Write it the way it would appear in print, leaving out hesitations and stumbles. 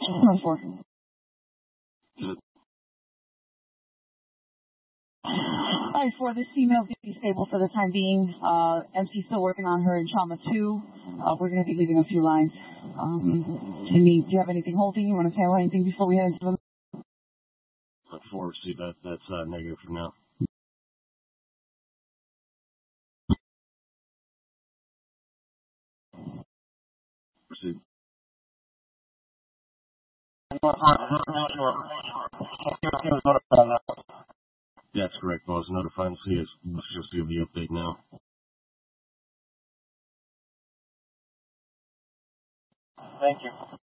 4. Good. Alright, 4, this female's going to be stable for the time being. MC's still working on her in trauma 2. We're going to be leaving a few lines. Do you have anything holding? You want to say anything before we head into the... 4, see, that's negative for now. Proceed. That's correct, boss. Notify us. Let's just give the update now. Thank you.